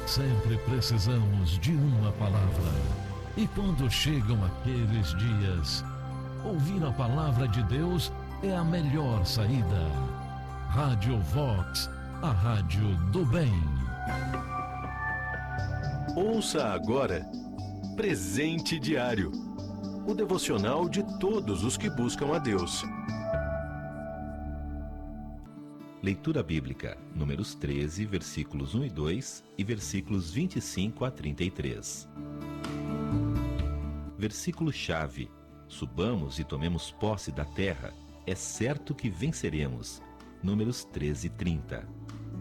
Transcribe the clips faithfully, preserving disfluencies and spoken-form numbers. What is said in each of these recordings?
Sempre precisamos de uma palavra. E quando chegam aqueles dias, ouvir a palavra de Deus é a melhor saída. Rádio Vox, a rádio do bem. Ouça agora Presente Diário, o devocional de todos os que buscam a Deus. Leitura bíblica, Números treze, versículos um e dois e versículos vinte e cinco a trinta e três. Versículo-chave: subamos e tomemos posse da terra, é certo que venceremos. Números treze, trinta.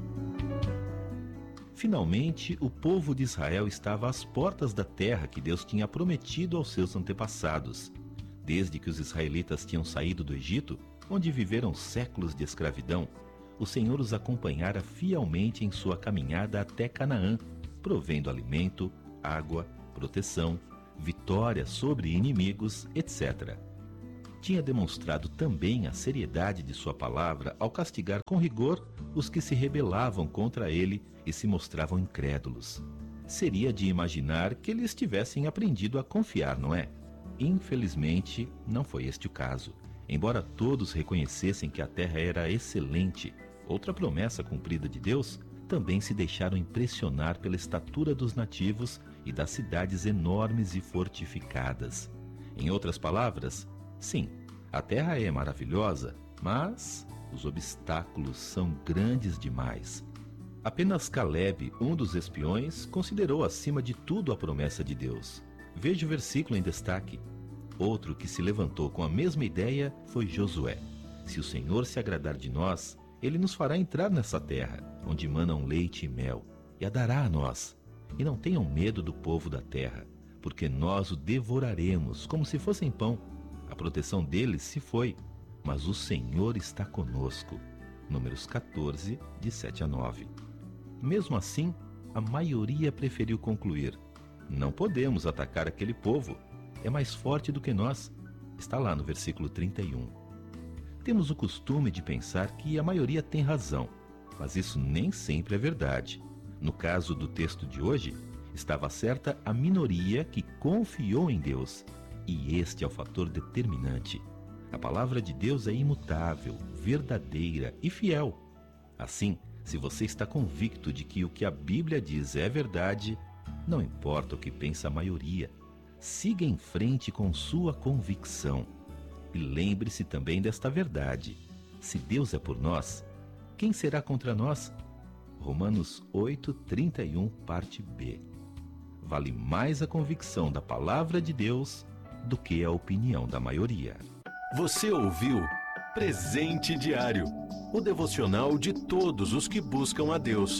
Finalmente, o povo de Israel estava às portas da terra que Deus tinha prometido aos seus antepassados. Desde que os israelitas tinham saído do Egito, onde viveram séculos de escravidão, o Senhor os acompanhara fielmente em sua caminhada até Canaã, provendo alimento, água, proteção, vitória sobre inimigos, etcétera. Tinha demonstrado também a seriedade de sua palavra ao castigar com rigor os que se rebelavam contra ele e se mostravam incrédulos. Seria de imaginar que eles tivessem aprendido a confiar, não é? Infelizmente, não foi este o caso. Embora todos reconhecessem que a terra era excelente, outra promessa cumprida de Deus, também se deixaram impressionar pela estatura dos nativos e das cidades enormes e fortificadas. Em outras palavras, sim, a terra é maravilhosa, mas os obstáculos são grandes demais. Apenas Caleb, um dos espiões, considerou acima de tudo a promessa de Deus. Veja o versículo em destaque. Outro que se levantou com a mesma ideia foi Josué. Se o Senhor se agradar de nós, Ele nos fará entrar nessa terra, onde manam leite e mel, e a dará a nós. E não tenham medo do povo da terra, porque nós o devoraremos como se fossem pão. A proteção deles se foi, mas o Senhor está conosco. Números quatorze, de sete a nove. Mesmo assim, a maioria preferiu concluir: não podemos atacar aquele povo, é mais forte do que nós. Está lá no versículo trinta e um. Temos o costume de pensar que a maioria tem razão, mas isso nem sempre é verdade. No caso do texto de hoje, estava certa a minoria que confiou em Deus, e este é o fator determinante. A palavra de Deus é imutável, verdadeira e fiel. Assim, se você está convicto de que o que a Bíblia diz é verdade, não importa o que pensa a maioria, siga em frente com sua convicção. E lembre-se também desta verdade: se Deus é por nós, quem será contra nós? Romanos oito, trinta e um, parte B. Vale mais a convicção da palavra de Deus do que a opinião da maioria. Você ouviu Presente Diário, o devocional de todos os que buscam a Deus.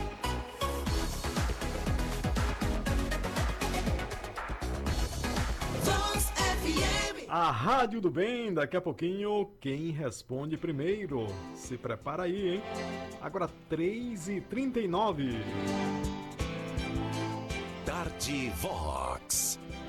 A Rádio do Bem, daqui a pouquinho, quem responde primeiro? Se prepara aí, hein? Agora três e trinta e nove. Tarde Vox.